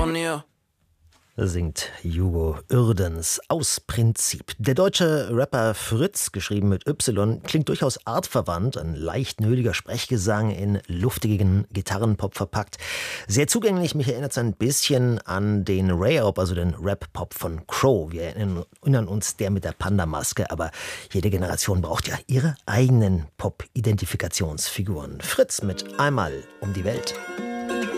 Sonido. Singt Hugo Uerdens aus Prinzip. Der deutsche Rapper Fritz, geschrieben mit Y, klingt durchaus artverwandt, ein leicht nöliger Sprechgesang in luftigen Gitarrenpop verpackt. Sehr zugänglich, mich erinnert es ein bisschen an den Ray-Op, also den Rap-Pop von Crow. Wir erinnern uns, der mit der Panda-Maske, aber jede Generation braucht ja ihre eigenen Pop-Identifikationsfiguren. Fritz mit Einmal um die Welt.